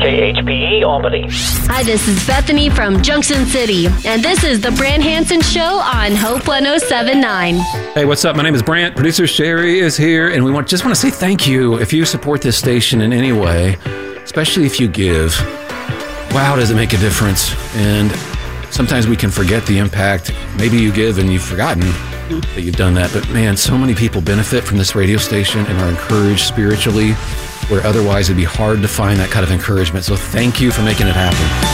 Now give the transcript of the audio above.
KHPE Albany. Hi, this is Bethany from Junction City, and this is the Brant Hansen Show on Hope 107.9. Hey, what's up? My name is Brant. Producer Sherry is here, and we just want to say thank you if you support this station in any way, especially if you give. Wow, does it make a difference? And sometimes we can forget the impact. Maybe you give and you've forgotten that you've done that, but man, so many people benefit from this radio station and are encouraged spiritually, where otherwise it'd be hard to find that kind of encouragement. So thank you for making it happen.